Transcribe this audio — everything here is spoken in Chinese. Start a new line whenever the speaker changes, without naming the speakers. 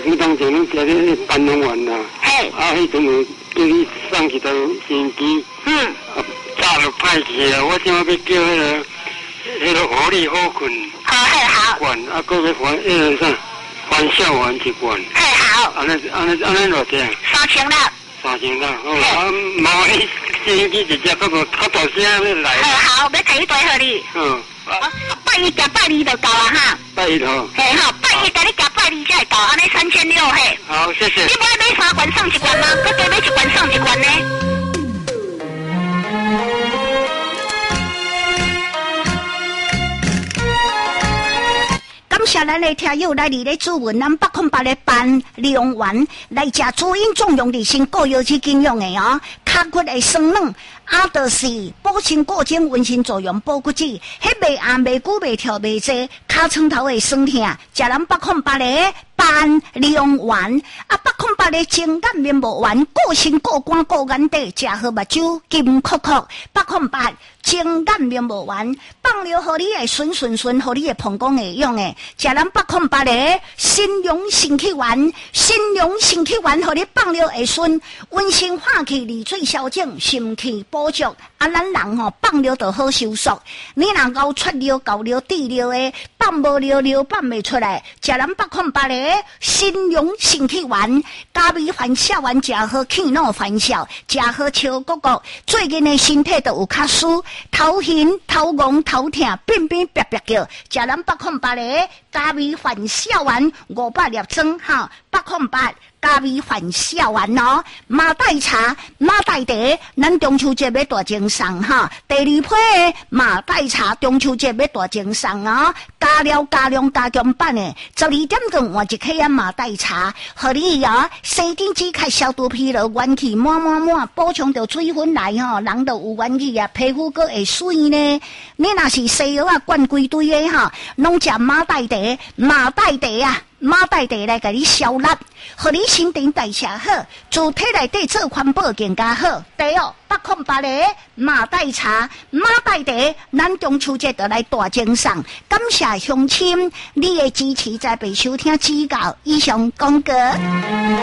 几当前拢食咧斑龙丸啦，
嘿，
迄阵有叫你送一条生机，早就歹去啊！我今仔要叫迄个活力好困，
好，
罐搁要还笑丸一罐，
好，
安尼偌济
3000啦
，3000啦，毛迄生机一只，较大声要来。
好，要摕一堆互你。拜一加拜二就够啊哈。
拜一头。
嘿吼，拜一甲你加拜二才会够，安尼3600嘿。
好，谢谢。
你不爱买3罐送1罐吗？搁多买1罐送1罐呢？感谢咱的听友来咧主文，咱808的班利用丸来食主因重用的心固有去经用的哦，脚骨会酸软。德是补肾固精温馨作用，补骨脂，迄袂硬袂久袂跳袂济，尻川头会酸痛，食咱808的斑利用丸808的情感面膜丸，固心固肝固眼底，食好目睭金酷酷808情感面膜丸，放疗互你会顺，互你会膀胱会用的，食咱808的心荣肾气丸，心荣肾气丸，互你放疗会顺，温馨化气，利水消肿，心气补足。咱人吼放疗就好收缩，你若熬出尿、搞尿、滴尿的，放无尿尿放袂出来，食咱808的心荣肾气丸，加味反笑丸，食好气脑反笑，食好笑骨骨，最近的身体都有较舒。头晕、头晕、头痛，变变别叫，食咱808的加味反笑丸500粒装哈，808加味反笑丸哦。马黛茶、马黛茶，咱中秋节要大精送哈。第2批的马黛茶中秋节要大精送哦，加料加量加强版的，12点钟换一克马黛茶，互你哦，生长止咳、消毒疲劳、元气满，补充到水分来吼，人就有元气啊，皮肤阁会水呢。你若是西药啊，灌规堆的哈，拢食马黛茶啊。马黛茶来给你消辣，互你新陈代谢好，自体内底做环保更加好。第808的马黛茶，咱中秋节就来大精送，感谢乡亲你的支持，在被收听指教。以上讲过。